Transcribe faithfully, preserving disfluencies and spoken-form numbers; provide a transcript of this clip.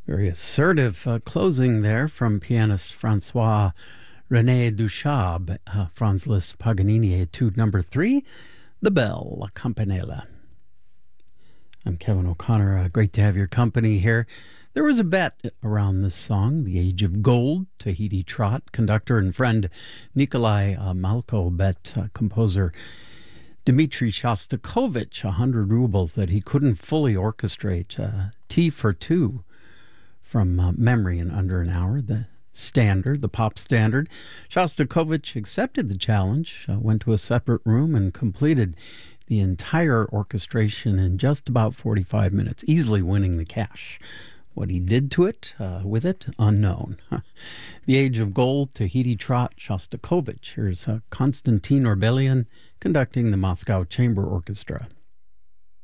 Very assertive uh, closing there from pianist Francois René Duchab, uh, Franz Liszt Paganini Etude number three, The Belle, La Campanella. I'm Kevin O'Connor. Uh, great to have your company here. There was a bet around this song, The Age of Gold. Tahiti Trot, conductor and friend Nikolai uh, Malko bet uh, composer Dmitri Shostakovich a hundred rubles that he couldn't fully orchestrate uh, T for Two from uh, memory in under an hour, the standard, the pop standard. Shostakovich accepted the challenge, uh, went to a separate room and completed the entire orchestration in just about forty-five minutes, easily winning the cash. What he did to it, uh, with it, unknown. The Age of Gold, Tahiti Trot, Shostakovich. Here's uh, Konstantin Orbelian conducting the Moscow Chamber Orchestra.